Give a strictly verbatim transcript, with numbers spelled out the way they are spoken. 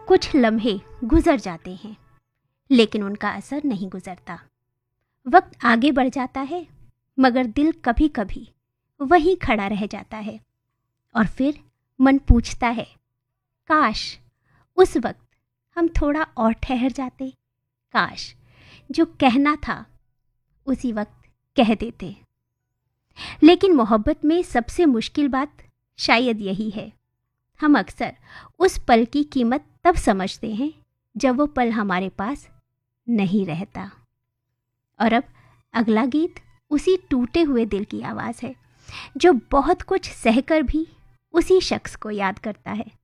कुछ लम्हे गुजर जाते हैं, लेकिन उनका असर नहीं गुजरता। वक्त आगे बढ़ जाता है, मगर दिल कभी कभी वहीं खड़ा रह जाता है। और फिर मन पूछता है, काश उस वक्त हम थोड़ा और ठहर जाते, काश जो कहना था उसी वक्त कह देते। लेकिन मोहब्बत में सबसे मुश्किल बात शायद यही है, हम अक्सर उस पल की कीमत तब समझते हैं जब वो पल हमारे पास नहीं रहता। और अब अगला गीत उसी टूटे हुए दिल की आवाज़ है, जो बहुत कुछ सहकर भी उसी शख्स को याद करता है।